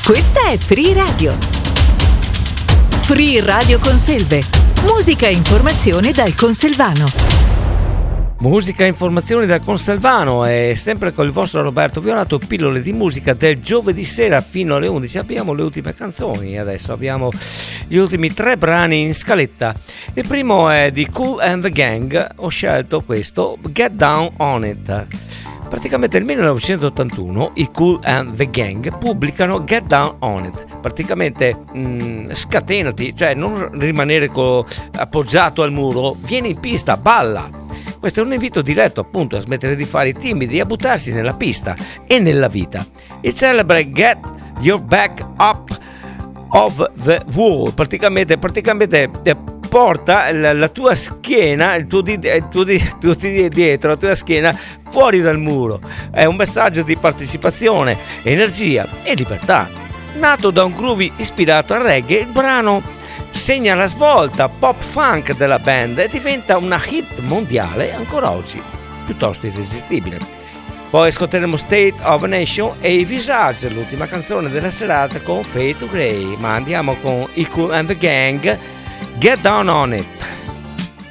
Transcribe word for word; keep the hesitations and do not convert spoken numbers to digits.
Questa è Free Radio. Free Radio Conselve. Musica e informazione dal Conselvano. Musica e informazioni dal Conselvano, e sempre con il vostro Roberto Violato, pillole di musica del giovedì sera fino alle undici. Abbiamo le ultime canzoni, adesso abbiamo gli ultimi tre brani in scaletta. Il primo è di Kool and the Gang, ho scelto questo, Get Down on It. Praticamente nel millenovecentottantuno i Kool and the Gang pubblicano Get Down on It. Praticamente mh, scatenati, cioè non rimanere co- appoggiato al muro, vieni in pista, balla. Questo è un invito diretto appunto a smettere di fare i timidi e a buttarsi nella pista e nella vita. Il celebre Get Your Back Up of the Wall praticamente, praticamente eh, porta la, la tua schiena, il tuo, di, il tuo, di, il tuo di dietro, la tua schiena fuori dal muro. È un messaggio di partecipazione, energia e libertà. Nato da un groove ispirato al reggae, il brano segna la svolta pop funk della band e diventa una hit mondiale ancora oggi piuttosto irresistibile. Poi ascolteremo State of a Nation e i Visage, l'ultima canzone della serata con Fade to Grey, ma andiamo con i Kool and the Gang, Get Down on It.